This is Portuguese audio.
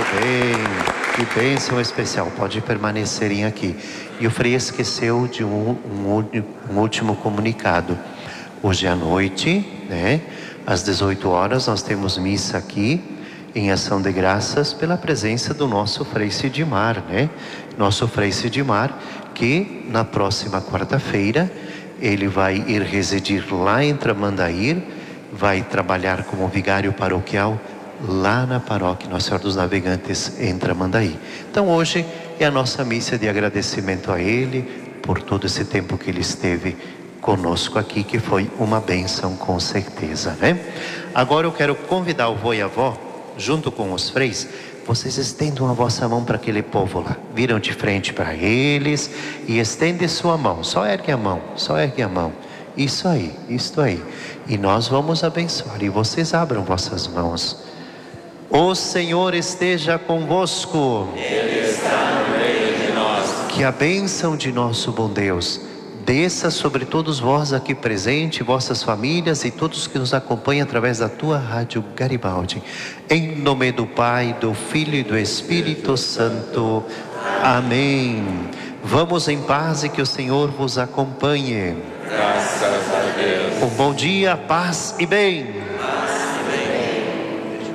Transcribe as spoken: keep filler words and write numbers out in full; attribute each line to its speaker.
Speaker 1: bem. Que bênção especial. Pode permanecerem aqui. E o Frei esqueceu de um, um, um último comunicado. Hoje à noite, né, às dezoito horas, nós temos missa aqui em ação de graças pela presença do nosso Frei Sidmar, né? Nosso Frei Sidmar, que na próxima quarta-feira ele vai ir residir lá em Tramandaí, vai trabalhar como vigário paroquial lá na paróquia Nossa Senhora dos Navegantes em Tramandaí. Então hoje é a nossa missa de agradecimento a ele por todo esse tempo que ele esteve conosco aqui, que foi uma bênção com certeza, né? Agora eu quero convidar o vô e a avó, junto com os freis, vocês estendam a vossa mão para aquele povo lá, viram de frente para eles e estende sua mão, só ergue a mão, só ergue a mão, isso aí, isso aí, e nós vamos abençoar, e vocês abram vossas mãos. O Senhor esteja convosco.
Speaker 2: Ele está no meio de nós.
Speaker 1: Que a bênção de nosso bom Deus desça sobre todos vós aqui presentes, vossas famílias e todos que nos acompanham através da tua rádio Garibaldi. Em nome do Pai, do Filho e do Espírito Santo. Amém. Vamos em paz e que o Senhor vos acompanhe.
Speaker 2: Graças a Deus.
Speaker 1: Um bom dia, paz e bem.